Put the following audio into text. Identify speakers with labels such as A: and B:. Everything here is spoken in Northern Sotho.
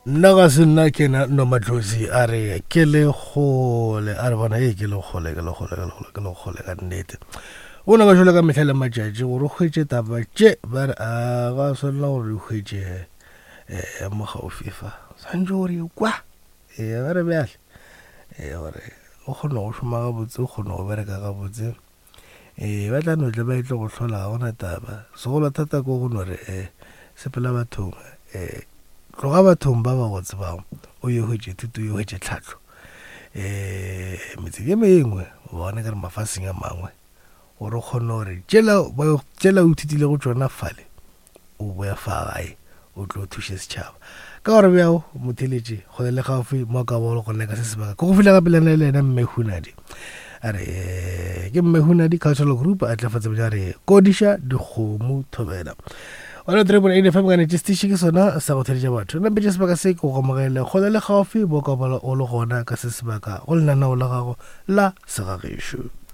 A: nna ga se nna ke na no matlosi a re ke le gole a re bona ke le gole ka nnete o na ga jole ka metlhale matšatši gore o hwetše taba tše ba re a ga swanela gore o hwetše mo gaufi fa santse gore kwa ba re bjale gore o kgone go šoma gabotse o kgone go bereka gabotse ba tla no tle ba itle go hlola ga gona taba segolo thata ko go no re sepela bathong tloga bathong ba ba go tsebago o ye hwetše thuto o ye hwetše tlhatlo metseng e mengwe bone ka re mafaseng a mangwe gore o kgone gore tšela o ithutile go tšona fale o boya fa gae o tlo thuše setšhaba ka gore bjao motheletše go le gaufi mo ka bolo go leka se sebaka ko go fila gape lena le ena mmehunadi a re ke mmehunadi cultural group a tlafatsa bja re kodiša dikgomo thobela ona trebona ine fa mgane tšestiši ke sona sa go theletša batho nna betše sebaka se ke go mogele go le gaufi mo ka bolo o le gona ka se sebaka go lenanao la gago la segagešo